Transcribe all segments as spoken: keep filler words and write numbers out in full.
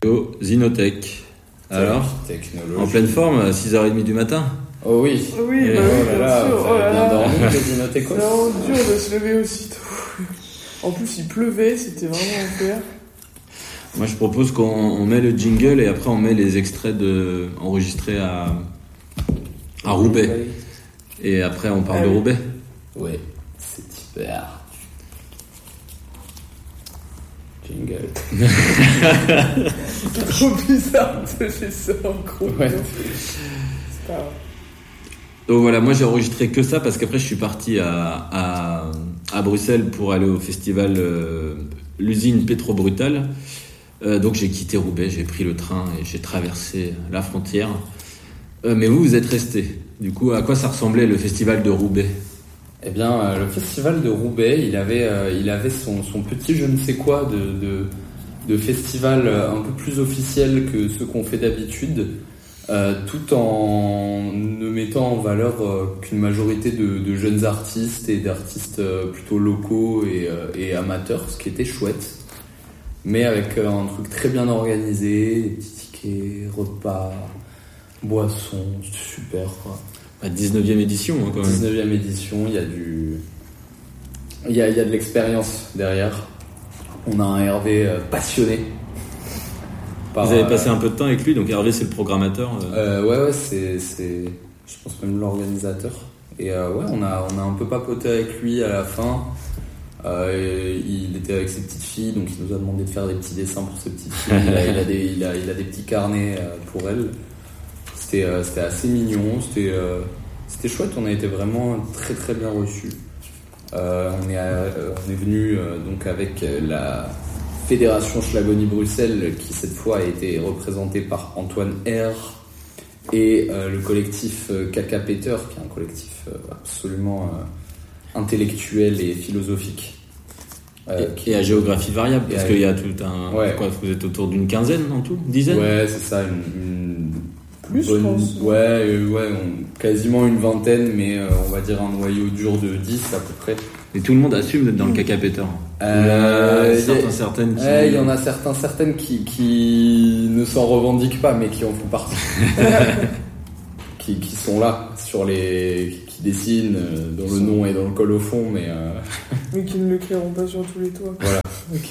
au Zinotech. Alors, technologie. En pleine forme, à six heures trente du matin. Oh oui. Oui, Et bah oh oui, là bien là, sûr. vous Oh avez là bien là. dormi, les Zinotechos. C'est vraiment dur de se lever aussitôt. En plus, il pleuvait, c'était vraiment enfer. Moi, je propose qu'on on met le jingle et après on met les extraits de, enregistrés à, à Roubaix. Et après, on parle Ah de oui. Roubaix. Ouais, c'est hyper. Jingle. C'est trop bizarre de faire ça en gros. Ouais. C'est pas grave. Donc voilà, moi j'ai enregistré que ça parce qu'après je suis parti à, à, à Bruxelles pour aller au festival euh, l'usine Pétro Brutal. Euh, donc j'ai quitté Roubaix, j'ai pris le train et j'ai traversé la frontière. Euh, mais vous, vous êtes resté. Du coup, à quoi ça ressemblait le festival de Roubaix ? Eh bien, euh, le festival de Roubaix, il avait, euh, il avait son, son petit je ne sais quoi de, de, de festival un peu plus officiel que ceux qu'on fait d'habitude. Euh, tout en ne mettant en valeur euh, qu'une majorité de, de jeunes artistes et d'artistes euh, plutôt locaux et, euh, et amateurs, ce qui était chouette. Mais avec euh, un truc très bien organisé, des petits tickets, repas, boissons, super quoi. La dix-neuvième édition, hein, quand même. dix-neuvième édition, il y a du... Il y a, il y a de l'expérience derrière. On a un Hervé euh, passionné. Par, Vous avez euh, passé un peu de temps avec lui, donc Hervé c'est le programmateur. Euh... Euh, ouais, ouais, c'est, c'est, je pense même l'organisateur. Et euh, ouais, on a, on a un peu papoté avec lui à la fin. Euh, il était avec ses petites filles, donc il nous a demandé de faire des petits dessins pour ses petites filles. Il a, il a, des, il a, il a des petits carnets euh, pour elles. C'était, euh, c'était assez mignon, c'était, euh, c'était chouette. On a été vraiment très très bien reçus. Euh, on est, euh, on est venu euh, donc avec la Fédération Schlagonie-Bruxelles qui cette fois a été représentée par Antoine R et euh, le collectif euh, Caca Peter qui est un collectif euh, absolument euh, intellectuel et philosophique euh, et, qui... et à géographie variable, parce à... qu'il y a tout un... Ouais. Quoi, vous êtes autour d'une quinzaine en tout ? Dizaine ? Ouais, c'est ça, une... une... Plus, bonne... je pense. Ouais, euh, ouais on... quasiment une vingtaine, mais euh, on va dire un noyau dur de dix à peu près. Et tout le monde assume d'être dans le Caca Peter. Euh, Il y a certains, certaines qui... Ouais, il y en a certains, certaines qui, qui ne s'en revendiquent pas, mais qui en font partie. qui, qui sont là, sur les, qui dessinent, euh, dont le nom est dans le col au fond, mais... Euh... Mais qui ne le créeront pas sur tous les toits. Voilà. Okay.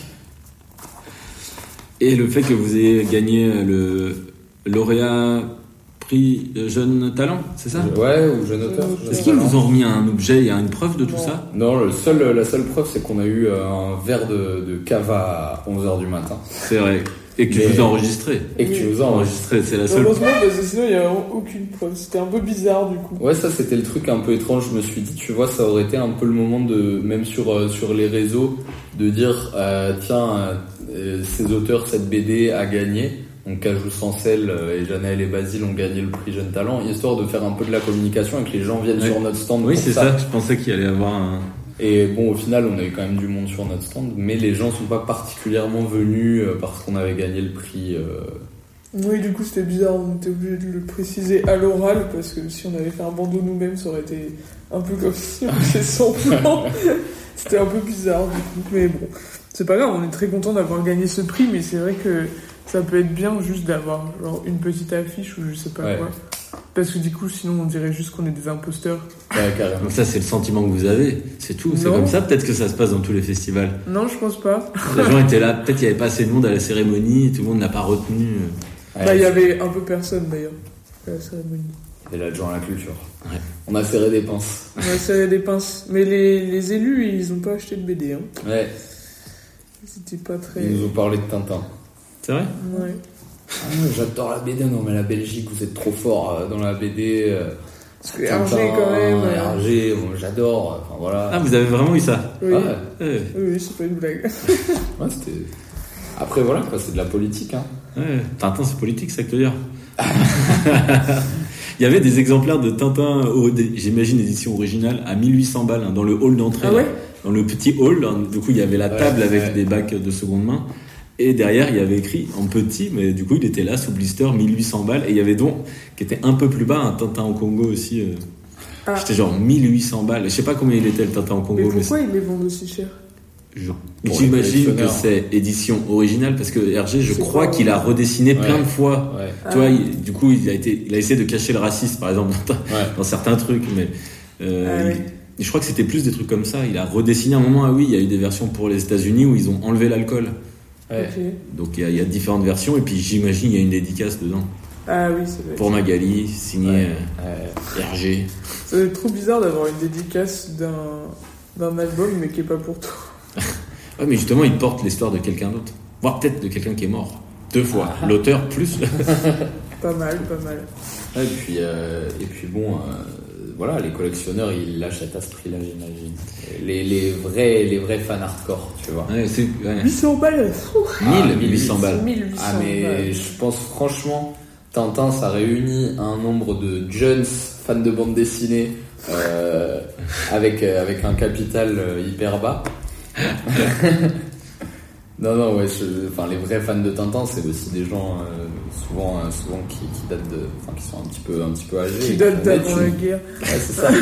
Et le fait que vous ayez gagné le lauréat prix Jeune Talent, c'est ça ? Ouais, ou Jeune Auteur. Est-ce qu'ils vous ont remis un objet, il y a une preuve de tout non. ça ? Non, le seul, la seule preuve, c'est qu'on a eu un verre de, de cava à onze heures du matin. C'est vrai. Et que tu Mais... vous as enregistré. Et que oui. tu nous as enregistré. C'est la seule Heureusement, parce que sinon, il n'y a aucune preuve. C'était un peu bizarre, du coup. Ouais, ça, c'était le truc un peu étrange. Je me suis dit, tu vois, ça aurait été un peu le moment de, même sur, euh, sur les réseaux, de dire, euh, tiens, euh, ces auteurs, cette B D a gagné. Donc, Cajou Sancel euh, et Janaël et Basile ont gagné le prix Jeune Talent, histoire de faire un peu de la communication et que les gens viennent ouais. sur notre stand. Oui, pour c'est ça. ça. Je pensais qu'il allait y avoir un... Et bon, au final, on avait quand même du monde sur notre stand, mais les gens sont pas particulièrement venus euh, parce qu'on avait gagné le prix. Euh... Oui, du coup, c'était bizarre. On était obligé de le préciser à l'oral parce que si on avait fait un bandeau nous-mêmes, ça aurait été un peu comme si on faisait semblant. C'était un peu bizarre, du coup. Mais bon, c'est pas grave. On est très content d'avoir gagné ce prix, mais c'est vrai que ça peut être bien juste d'avoir genre une petite affiche ou je sais pas ouais. quoi. Parce que du coup, sinon, on dirait juste qu'on est des imposteurs. Ouais, carrément. Donc ça, c'est le sentiment que vous avez, c'est tout. C'est Non. comme ça, peut-être que ça se passe dans tous les festivals. Non, je pense pas. Les gens étaient là, peut-être il n'y avait pas assez de monde à la cérémonie, tout le monde n'a pas retenu. Ouais, Bah, il y avait un peu personne d'ailleurs à la cérémonie. Et l'adjoint à la culture. Ouais. On a serré des pinces. On a serré des pinces. Mais les, les élus, ils ont pas acheté de B D. Hein. Ouais. C'était pas très... Ils nous ont parlé de Tintin. C'est vrai ? Ouais. Ah, j'adore la B D, non mais la Belgique, vous êtes trop fort euh, dans la B D. Euh, Parce que Hergé, quand même... euh, Hergé, bon, j'adore. Enfin voilà. Ah, vous avez vraiment eu ça ? Oui. Ouais. Ouais. Oui, oui, c'est pas une blague. Ouais, c'était... Après voilà, quoi, c'est de la politique. Hein. Ouais. Tintin, c'est politique, ça que tu veux dire. Il y avait des exemplaires de Tintin, au, des, j'imagine édition originale, à mille huit cents balles, hein, dans le hall d'entrée. Ah ouais ? Là, dans le petit hall, hein, du coup il y avait la table ouais, avec ouais. des bacs de seconde main. Et derrière, il y avait écrit en petit, mais du coup, il était là sous blister, mille huit cents balles. Et il y avait donc, qui était un peu plus bas, un Tintin au Congo aussi. Euh, ah. C'était genre mille huit cents balles. Je sais pas combien il était le Tintin au Congo. Mais pourquoi mais ils les vendent aussi cher ? Je, Pour j'imagine les que c'est édition originale parce que R G, je C'est crois quoi, qu'il a redessiné ouais. plein de fois. Ouais. Tu Ah vois, ouais. il- du coup, il a été, il a essayé de cacher le racisme, par exemple, dans, Ouais. dans certains trucs, mais euh, Ah ouais. il- je crois que c'était plus des trucs comme ça. Il a redessiné à un moment. Ah oui, il y a eu des versions pour les États-Unis où ils ont enlevé l'alcool. Ouais. Ok. Donc il y, a, il y a différentes versions et puis j'imagine il y a une dédicace dedans Ah oui, ça doit être. pour Magali, signé Ouais. euh, Ouais. R G. Ça doit être trop bizarre d'avoir une dédicace d'un, d'un album mais qui est pas pour toi. Ouais, mais justement, il porte l'histoire de quelqu'un d'autre, voire peut-être de quelqu'un qui est mort deux fois. Ah. L'auteur plus. Pas mal, pas mal. Ouais, et puis, euh, et puis bon, euh, voilà, les collectionneurs, ils l'achètent à ce prix-là, j'imagine. Les, les, vrais, les vrais fans hardcore, tu vois. Ouais, c'est ouais. huit cents balles. Ah, mille huit cents balles. mille huit cents Ah, mais balles. je pense franchement, Tintin, ça réunit un nombre de jeunes fans de bande dessinée euh, avec, euh, avec un capital euh, hyper bas. Non, non, ouais, je- enfin, les vrais fans de Tintin, c'est aussi des gens euh, souvent, euh, souvent qui, qui datent de, enfin, qui sont un petit peu, un petit peu âgés. Qui et date ont d'avant des la thunes. guerre. Ouais, c'est ça.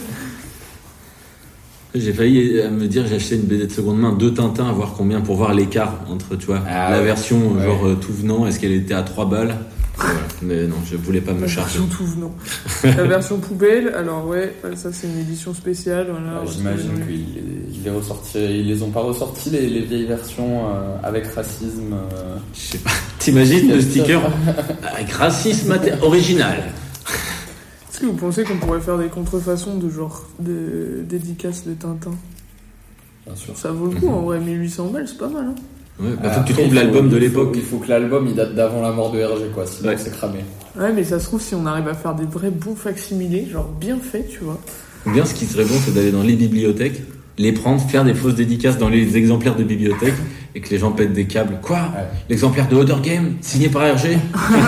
J'ai failli me dire j'ai acheté une B D de seconde main de Tintin à voir combien pour voir l'écart entre tu vois Ah la ouais. version Ouais. genre euh, tout venant est-ce qu'elle était à trois balles. Voilà. Mais non, je voulais pas me La charger. version tout venant. La version poubelle, alors ouais, ça c'est une édition spéciale. Voilà, Ouais, j'imagine qu'ils ils les, ressorti- ils les ont pas ressorti les, les vieilles versions euh, avec racisme. euh. Je sais pas. T'imagines le sticker avec racisme até- original. Est-ce que vous pensez qu'on pourrait faire des contrefaçons de genre de dédicaces de Tintin? Bien sûr. Ça vaut le coup, en vrai, mille huit cents balles, c'est pas mal. Hein. Ouais, bah, faut que tu Après, trouves il faut- l'album de il faut- l'époque. Il faut que l'album il date d'avant la mort de R G, quoi, sinon Ouais. c'est cramé. Ouais, mais ça se trouve, si on arrive à faire des vrais bons facsimilés, genre bien faits, tu vois. Ou bien ce qui serait bon, c'est d'aller dans les bibliothèques, les prendre, faire des fausses dédicaces dans les exemplaires de bibliothèque et que les gens pètent des câbles. Quoi Ouais. L'exemplaire de Other Game signé par R G.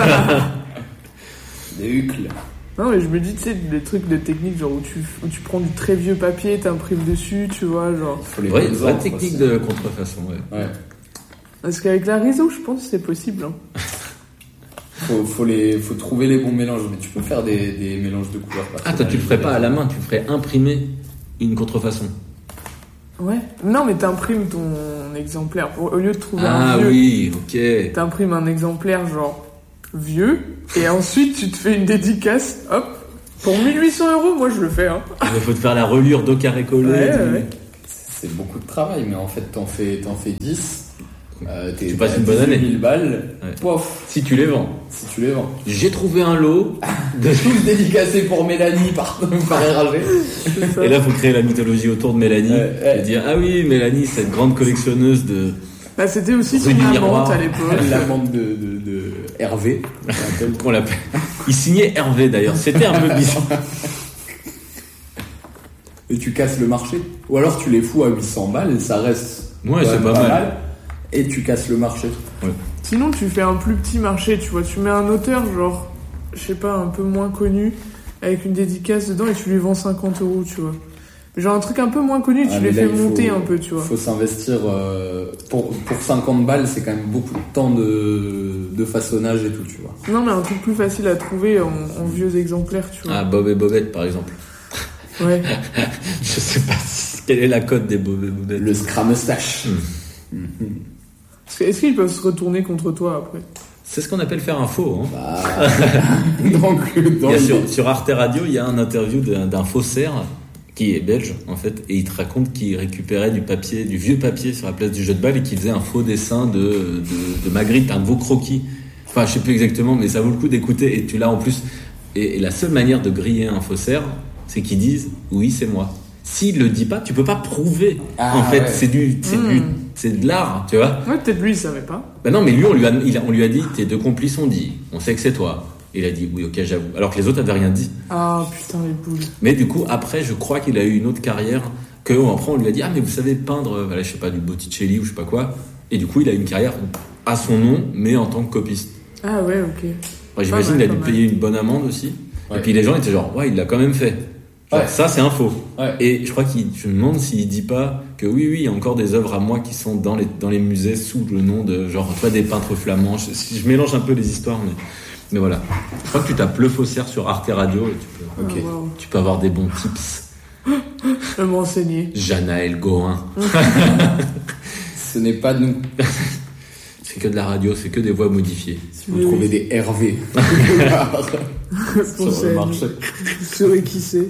Des hucles. Non, mais je me dis, tu sais, des trucs de technique, genre où tu, où tu prends du très vieux papier, t'imprimes dessus, tu vois, genre. Il faut les Vraie bonnes vraie encres technique aussi. de contrefaçon, ouais. Ouais. Parce qu'avec la réseau, je pense que c'est possible. Hein. Faut, faut, les, faut trouver les bons mélanges, mais tu peux faire des, des mélanges de couleurs. Ah, toi, tu le ferais pas à la main, tu ferais imprimer une contrefaçon. Ouais. Non, mais t'imprimes ton exemplaire. Pour- Au lieu de trouver Ah un vieux, oui, ok. t'imprimes un exemplaire, genre, vieux, et ensuite tu te fais une dédicace, hop. Pour mille huit cents euros, moi je le fais, hein. Il faut te faire la reliure d'eau carré collé. Ouais, ouais, ouais. C'est beaucoup de travail, mais en fait, t'en fais, t'en fais dix. Euh, t'es, Tu passes t'as une bonne année. dix-huit mille balles. Ouais. Pof, Si tu les vends. si tu les vends. J'ai trouvé un lot. De... Tous dédicacés pour Mélanie par, par R G. C'est ça. Et là, faut créer la mythologie autour de Mélanie. Ouais, ouais. Et dire, ah oui, Mélanie, cette grande collectionneuse de... Bah, c'était aussi son Rue du amante Miroir. à l'époque. L'amende de, de, de Hervé. on l'appelle. Qu'on l'appelle. Il signait Hervé, d'ailleurs. C'était un peu bizarre. Et tu casses le marché. Ou alors tu les fous à huit cents balles et ça reste. Ouais, quand c'est même pas mal. Et tu casses le marché. Sinon, tu fais un plus petit marché, tu vois. Tu mets un auteur, genre, je sais pas, un peu moins connu, avec une dédicace dedans, et tu lui vends cinquante euros, tu vois. Genre un truc un peu moins connu, tu Ah, mais les là, fais il faut- monter un peu, tu vois. Faut s'investir. euh, pour, pour cinquante balles, c'est quand même beaucoup de temps de, de façonnage et tout, tu vois. Non, mais un truc plus facile à trouver en, en vieux exemplaires, tu vois. Ah, Bob et Bobette, par exemple. Ouais. Je sais pas si- quelle est la cote des Bob et Bobette. Le scramustache. Hmm. Parce que- Est-ce qu'ils peuvent se retourner contre toi après? C'est ce qu'on appelle faire un faux. Hein. Bah, donc, dans Il y a l'idée- sur, sur Arte Radio, il y a un interview d'un, d'un faussaire qui est belge, en fait, et il te raconte qu'il récupérait du papier, du vieux papier sur la place du jeu de balle et qu'il faisait un faux dessin de, de, de Magritte, un beau croquis. Enfin, je sais plus exactement, mais ça vaut le coup d'écouter. Et tu l'as en plus. Et, et la seule manière de griller un faussaire, c'est qu'ils disent oui, c'est moi. S'il le dit pas, tu peux pas prouver. Ah, en fait, ouais. c'est du, c'est Mm. du, c'est de l'art, tu vois. Ouais, peut-être lui, il savait pas. Ben non, mais lui, on lui a, il a- on lui a dit, tes deux complices ont dit, on sait que c'est toi. Il a dit oui, ok, j'avoue. Alors que les autres avaient rien dit. Ah, putain, les boules. Mais du coup, après, je crois qu'il a eu une autre carrière que après on lui a dit ah mais vous savez peindre, euh, voilà, je sais pas, du Botticelli ou je sais pas quoi. Et du coup, il a eu une carrière à son nom, mais en tant que copiste. Ah ouais, ok. Moi, j'imagine mal, qu'il a pas dû mal. payer une bonne amende aussi. Ouais. Et puis les gens étaient genre ouais, il l'a quand même fait. Genre, Ouais. ça, c'est un faux. Ouais. Et je crois qu'il, je me demande s'il dit pas que oui, oui, il y a encore des œuvres à moi qui sont dans les, dans les musées sous le nom de genre, toi, des peintres flamands. Je, je mélange un peu les histoires, mais, mais voilà. Je crois que tu tapes le faussaire sur Arte Radio et tu peux, Ok. Ah, wow. tu peux avoir des bons tips. Je vais m'enseigner. Janaël Goin. Ce n'est pas nous. C'est que de la radio, c'est que des voix modifiées. Si vous oui. trouvez des Hervé sur le marché, vous saurez qui c'est.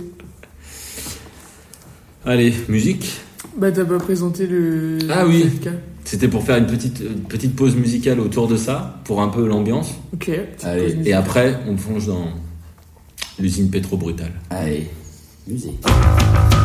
Allez, musique. Bah t'as pas présenté le... Ah oui, c'était pour faire une petite, une petite pause musicale autour de ça, pour un peu l'ambiance. Ok. Allez, et après, on plonge dans l'usine Pétro Brutal. Allez, musique.